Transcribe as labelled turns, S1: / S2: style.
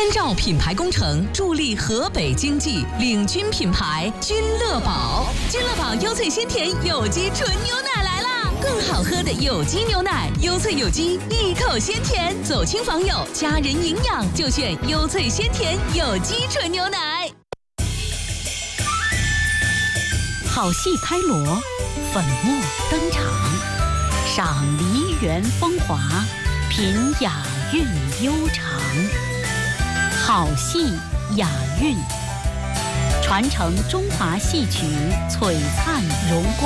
S1: 关照品牌工程，助力河北经济，领军品牌君乐宝。君乐宝优萃鲜甜有机纯牛奶来啦！更好喝的有机牛奶，优萃有机，一口鲜甜，走亲访友，家人营养就选优萃鲜甜有机纯牛奶。好戏开锣，粉墨登场，赏梨园风华，品雅韵悠长。好戏雅韵，传承中华戏曲璀璨荣光。